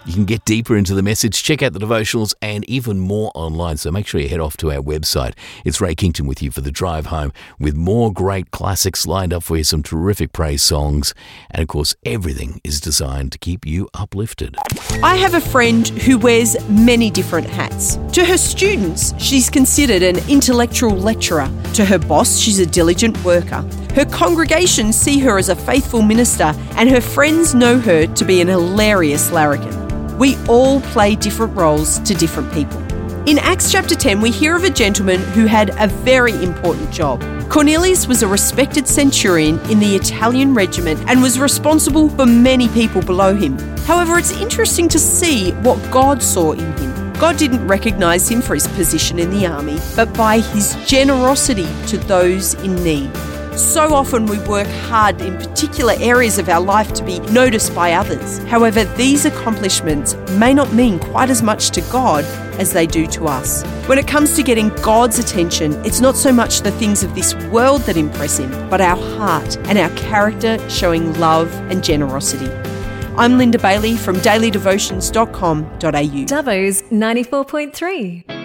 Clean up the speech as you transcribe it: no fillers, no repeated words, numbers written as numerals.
You can get deeper into the message, check out the devotionals and even more online. So make sure you head off to our website. It's Ray Kington with you for the drive home with more great classics lined up for you, some terrific praise songs. And of course, everything is designed to keep you uplifted. I have a friend who wears many different hats. To her students, she's considered an intellectual lecturer. To her boss, she's a diligent worker. Her congregation see her as a faithful minister, and her friends know her to be an hilarious larrikin. We all play different roles to different people. In Acts chapter 10, we hear of a gentleman who had a very important job. Cornelius was a respected centurion in the Italian regiment and was responsible for many people below him. However, it's interesting to see what God saw in him. God didn't recognise him for his position in the army, but by his generosity to those in need. So often we work hard in particular areas of our life to be noticed by others. However, these accomplishments may not mean quite as much to God as they do to us. When it comes to getting God's attention, it's not so much the things of this world that impress him, but our heart and our character showing love and generosity. I'm Linda Bailey from dailydevotions.com.au. Dubbo's 94.3.